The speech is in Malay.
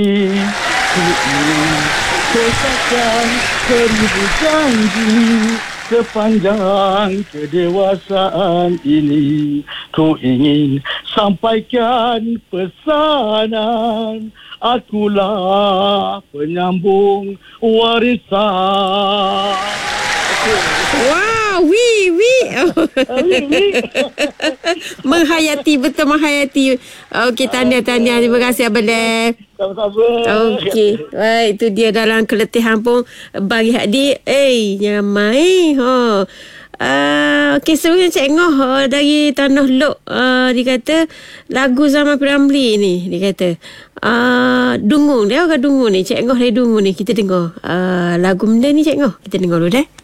Ku ingin katakan 1000 janji sepanjang kedewasaan ini. Ku ingin sampaikan pesanan, akulah penyambung warisan. Wow, menghayati, betul menghayati. Okey, tahniah. Terima kasih Abang Def. Sama-sama. Okey, baik, itu dia dalam keletihan pun bagi Hadi. Jangan main. Okey, sebenarnya Cik Ngoh dari Tanah Lok, dia kata lagu zaman Piramli ni, dia kata Dungun, dia orang Dungun ni, Cik Ngoh dari Dungun ni. Kita dengar lagu benda ni Cik Ngoh. Kita dengar dulu dah.